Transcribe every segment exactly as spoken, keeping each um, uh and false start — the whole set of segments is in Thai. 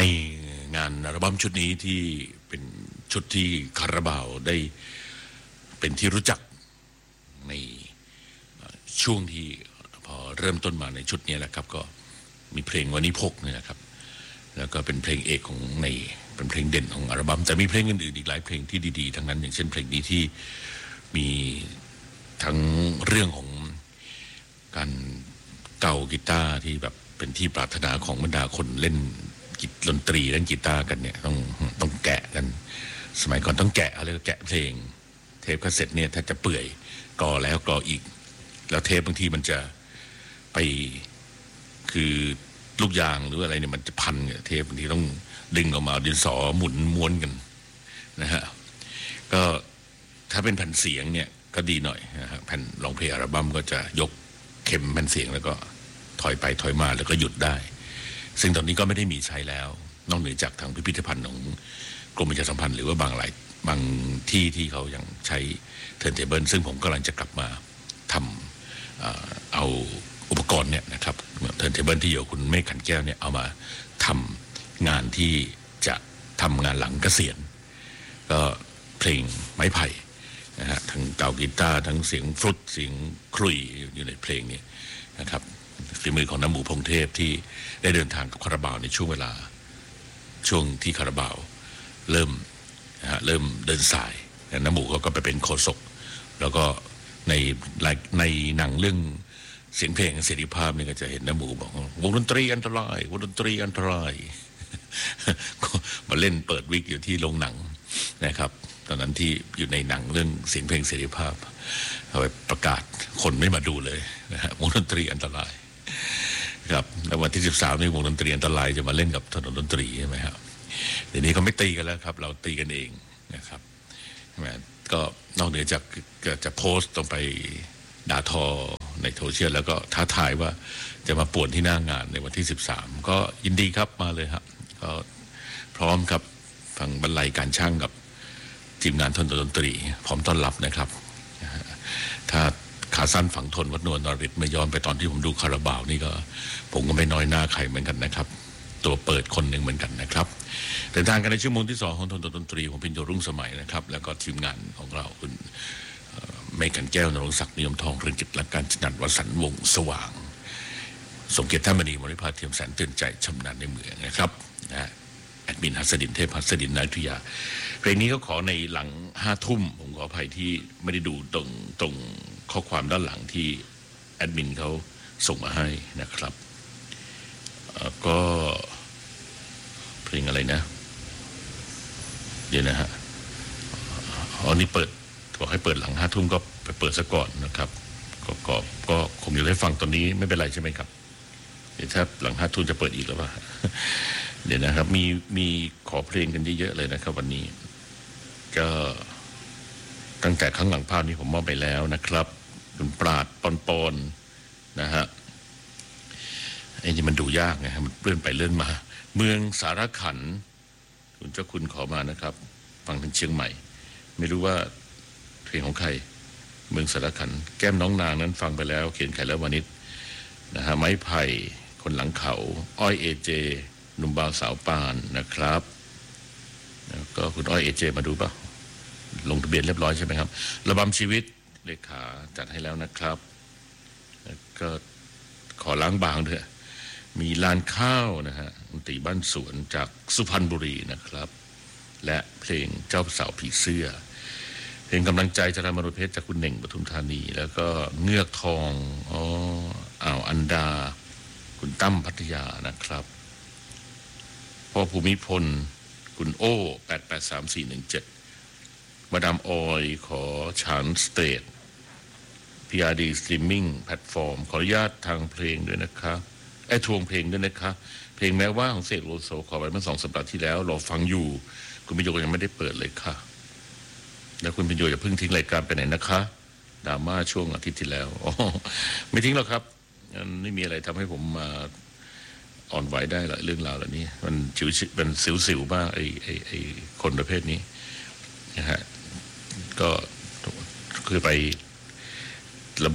งานอัลบั้มชุดนี้ที่เป็นชุดที่คาราบาวได้เป็นที่รู้จักในช่วงที่พอเริ่มต้นมาในชุดนี้แหละครับก็มีเพลงวันนี้พกเนี่ยนะครับแล้วก็เป็นเพลงเอกของในเป็นเพลงเด่นของอัลบั้มแต่มีเพลงอื่นๆอีกหลายเพลงที่ดีๆทั้งนั้นอย่างเช่นเพลงนี้ที่มีทั้งเรื่องของการเก่ากีตาร์ที่แบบเป็นที่ปรารถนาของบรรดาคนเล่นกีดนตรีเล่นกีตาร์กันเนี่ยต้องต้องแกะกันสมัยก่อนต้องแกะอะไรก็แกะเพลงเทปคาสเซ็ตเนี่ยถ้าจะเปื่อยกรอแล้วกรออีกแล้วเทปบางทีมันจะไปคือลูกยางหรืออะไรเนี่ยมันจะพันเทปบางทีต้องดึงออกมาดินสอหมุนม้วนกันนะฮะก็ถ้าเป็นแผ่นเสียงเนี่ยก็ดีหน่อยนะฮะแผ่นร้องเพลงอัลบั้มก็จะยกเข็มแผ่นเสียงแล้วก็ถอยไปถอยมาแล้วก็หยุดได้ซึ่งตอนนี้ก็ไม่ได้มีใช้แล้วนอกเหนือจากทางพิพิธภัณฑ์ของกรมประชาสัมพันธ์หรือว่าบางหลายบางที่ที่เขายังใช้เทิร์นเทเบิลซึ่งผมกำลังจะกลับมาทำเอาอุปกรณ์เนี่ยนะครับเทิร์นเทเบิลที่อยู่คุณเมฆขันแก้วเนี่ยเอามาทำงานที่จะทำงานหลังเกษียณก็เพลงไม้ไผ่นะฮะทั้งเก่ากีตาร์ทั้งเสียงฟลุตเสียงครุยอยู่ในเพลงนี้นะครับฝีมือของน้ำหมูพงเทพที่ได้เดินทางกับคาราบาวในช่วงเวลาช่วงที่คาราบาวเริ่มนะฮะเริ่มเดินสายน้ำหมูก็ไปเป็นโฆษกแล้วก็ในในหนังเรื่องเสียงเพลงเสรีภาพนี่ก็จะเห็นน้ำหมูบอกวงดนตรีอันตรายวงดนตรีอันตรายมาเล่นเปิดวิกอยู่ที่โรงหนังนะครับตอนนั้นที่อยู่ในหนังเรื่องเสียงเพลงเสรีภาพเอาไปประกาศคนไม่มาดูเลยนะฮะวงดนตรีอันตรายครับแล้ววันที่สิบสามนี่วงดนตรีอันตรายจะมาเล่นกับถนนดนตรีใช่ไหมครับเดี๋ยวนี้เขาไม่ตีกันแล้วครับเราตีกันเองนะครับใช่ไหมก็นอกเหนือจากจะโพสต์ต้องไปด่าทอในโซเชียลแล้วก็ท้าทายว่าจะมาป่วนที่หน้างานในวันที่สิบสามก็ยินดีครับมาเลยครับก็พร้อมกับฟังบรรลัยการช่างกับทีมงานทนดนตรีพร้อมต้อนรับนะครับถ้าขาสั้นฝังทนวัดนวลนรฤทธิ์ไม่ย้อนไปตอนที่ผมดูคาราบาวนี่ก็ผมก็ไม่น้อยหน้าใครเหมือนกันนะครับตัวเปิดคนหนึ่งเหมือนกันนะครับเดินทางกันในชั่วโมงที่สองของทนดนตรีผมพิญโยรุ่งสมัยนะครับแล้วก็ทีมงานของเราคุณเมฆขันแก้วนรงศักดิ์นิยมทองเรืองกิจและการจัดงานวสันต์วงสว่างสมเกียรติท่านมณีมริภาเทียมแสนเตือนใจชำนาญในเมืองนะครับนะแอดมินหัสดินเทพหัสดินนายุทธยาเพลงนี้ก็ขอในหลังห้าทุ่มผมขออภัยที่ไม่ได้ดูตรงตรงข้อความด้านหลังที่แอดมินเขาส่งมาให้นะครับก็เพลงอะไรนะเดี๋ยวนะฮะอ๋อนี่เปิดบอกให้เปิดหลังห้าทุ่มก็ไปเปิดซะก่อนนะครับก็ก็ก็คงจะได้ฟังตอนนี้ไม่เป็นไรใช่ไหมครับเดี๋ยวถ้าหลังห้าทุ่มจะเปิดอีกหรือเปล่าเดี๋ยวนะครับมีมีขอเพลงกันเยอะๆเลยนะครับวันนี้ก็ตั้งแต่ข้างหลังภาพนี้ผมมอบไปแล้วนะครับคุณปราดปอนปอนนะฮะไอ้นี่มันดูยากไงมันเลื่อนไปเลื่อนมาเมืองสารขันคุณเจ้าคุณขอมานะครับฟังถึงเชียงใหม่ไม่รู้ว่าเพลงของใครเมืองสารขันแก้มน้องนางนั้นฟังไปแล้วเขียนไขแล้ววานิชนะฮะไม้ไผ่คนหลังเขาอ้อยเอเจหนุ่มบ่าวสาวปานนะครับแล้วก็คุณอ้อยเอเจมาดูป่ะลงทะเบียนเรียบร้อยใช่ไหมครับระบำชีวิตเลขาจัดให้แล้วนะครับก็ขอล้างบางเถอะมีลานข้าวนะฮะดนตรีบ้านสวนจากสุพรรณบุรีนะครับและเพลงเจ้าสาวผีเสื้อเพลงกำลังใจจารามรุเพชรจากคุณเหน่งปทุมธานีแล้วก็เงือกทองอ๋ออ่าวอันดาคุณตั้มพัทยานะครับพ่อภูมิพลคุณโอ้แปดแปดสามสี่หนึ่งเจ็ดมาดามออยขอชานสเตท พี อาร์ ดี Streaming Platform ขออนุญาตทางเพลงด้วยนะคะไอ้ทวงเพลงด้วยนะคะเพลงแม้ว่าของเสกโลโซขอไปเมื่อสองสัปดาห์ที่แล้วรอฟังอยู่คุณพิโยยังไม่ได้เปิดเลยค่ะแล้วคุณพิโยอย่าเพิ่งทิ้งรายการไปไหนนะคะดราม่าช่วงอาทิตย์ที่แล้วอ๋อไม่ทิ้งหรอกครับไม่มีอะไรทำให้ผมมาอ่อนไหวได้ละเรื่องราวเหล่านี้มันจิ๋วมันสิวๆมากไอ้ไอ้ไอ้คนประเภทนี้นะฮะก็คือไประบบ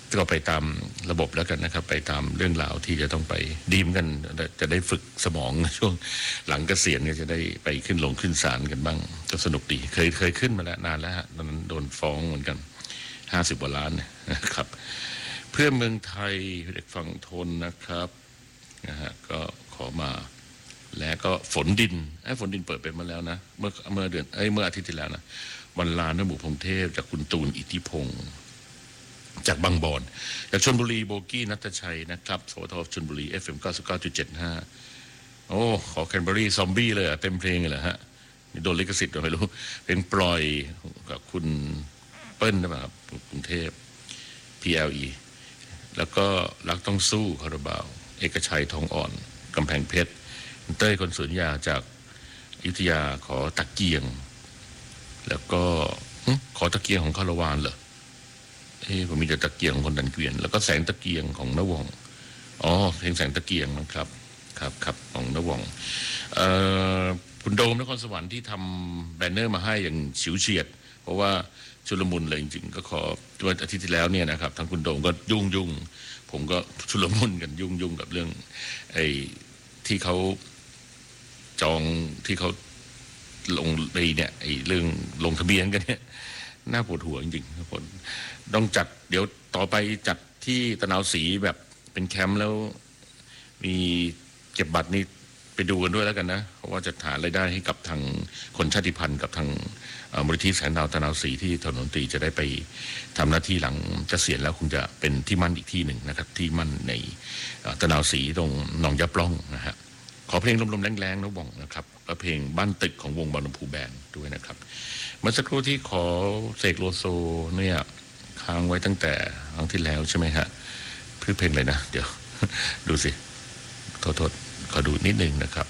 ก็ไปตามระบบแล้วกันนะครับไปตามเรื่องราวที่จะต้องไปดีมกันจะได้ฝึกสมองช่วงหลังเกษียณเนี่ยจะได้ไปขึ้นลงขึ้นศาลกันบ้างก็สนุกดีเคยเคยขึ้นมาแล้วนานแล้วฮะตอนนั้นโดนฟ้องเหมือนกันห้าสิบกว่าล้านนะครับเพื่อเมืองไทยเด็กฝั่งทนนะครับนะฮะก็ขอมาและก็ฝนดินไอ้ฝนดินเปิดไปมาแล้วนะเมื่อเมื่อเดือนไอ้เมื่ออาทิตย์ที่แล้วนะวันลานนบุพงเทพจากคุณตูนอิทธิพงศ์จากบางบอนจากชลบุรีโบกี้นัทชัยนะครับสวทชลบุรี เอฟ เอ็ม เก้าสิบเก้าจุดเจ็ดห้า โอ้ขอแคนเบอรี่ซอมบี้เลยอะเต็มเพลงเลยเหรอฮะโดนลิขสิทธิ์หรือไม่รู้เพลงปล่อยกับคุณเปิ้ลนะครับกรุงเทพ พี แอล อี แล้วก็รักต้องสู้คาราบาวเอกชัยทองอ่อนกำแพงเพชรเต้ยคนสวนยาจากอยุธยาขอตะเกียงแล้วก็ขอตะเกียงของคาราวานเหรอเฮ้ผมมีแต่ตะเกียงของคนดันเกวียนแล้วก็แสงตะเกียงของนวงอ๋อเพลงแสงตะเกียงนะครับครับครับของนวงคุณโดมนครสวรรค์ที่ทำแบนเนอร์มาให้อย่างฉิวเฉียดเพราะว่าชุลมุนเลยจริงๆก็ขอวันอาทิตย์ที่แล้วเนี่ยนะครับทั้งคุณโดมก็ยุ่งยุ่งผมก็ชุลมุนกันยุ่งยุ่งกับเรื่องไอ้ที่เขาจองที่เขาลงไปเนี่ยไอ้เรื่องลงทะเบียนกันเนี่ยน่าปวดหัวจริงๆทุกคนต้องจัดเดี๋ยวต่อไปจัดที่ตะนาวศรีแบบเป็นแคมป์แล้วมีเก็บบัตรนี่ไปดูกันด้วยแล้วกันนะเพราะว่าจะหารายได้ให้กับทางคนชาติพันธุ์กับทางมูลนิธิแสงดาวตะนาวศรีที่ถนนตรีจะได้ไปทำหน้าที่หลังเกษียณแล้วคงจะเป็นที่มั่นอีกที่หนึ่งนะครับที่มั่นในตะนาวศรีตรงหนองยะปล้องนะฮะขอเพลงลมๆแรงๆนะบ่องนะครับและเพลงบ้านตึกของวงบอลพูแบนด้วยนะครับเมื่อสักครู่ที่ขอเสกโลโซเนี่ยค้างไว้ตั้งแต่ครั้งที่แล้วใช่ไหมฮะเพื่อเพลงอะไรนะเดี๋ยวดูสิโทษโทษขอดูนิดนึงนะครับ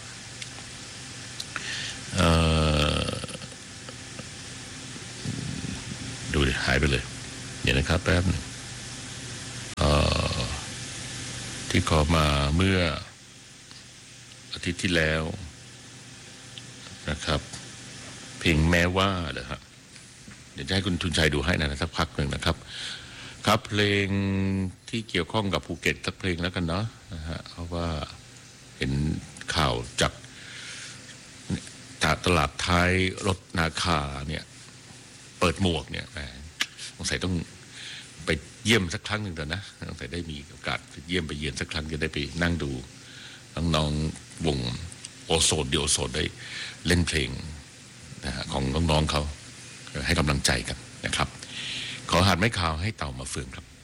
ดูดิหายไปเลยเดี๋ยวนะครับแป๊บนึงที่ขอมาเมื่ออาทิตย์ที่แล้วนะครับเพลงแม้ว่าเหรอฮะเดี๋ยวจะให้คุณทุนชัยดูให้นะสักพักหนึ่งนะครับครับเพลงที่เกี่ยวข้องกับภูเก็ตสักเพลงแล้วกันเนาะนะฮะเพราะว่าเห็นข่าวจากจากตลาดท้ายรถนาคาเนี่ยเปิดหมวกเนี่ยสงสัยต้องไปเยี่ยมสักครั้งหนึ่งเถอะนะสงสัยได้มีโอกาสเยี่ยมไปเยือนสักครั้งจะได้ไปนั่งดูน้องๆวงโอโซนเดียวโซนได้เล่นเพลงนะฮะของน้องๆเขาให้กำลังใจกันนะครับขอหาดไม้ขาวให้เต่ามาเฟืองครับ